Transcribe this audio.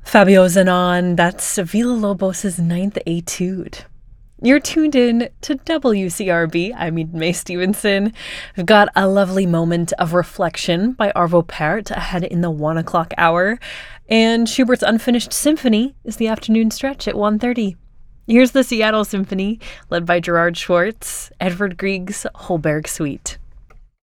Fabio Zanon, that's Villa-Lobos' Ninth Etude. You're tuned in to WCRB. I'm Eden May Stevenson. We've got a lovely moment of reflection by Arvo Pärt ahead in the 1 o'clock hour. And Schubert's Unfinished Symphony is the afternoon stretch at 1:30. Here's the Seattle Symphony, led by Gerard Schwartz, Edvard Grieg's Holberg Suite.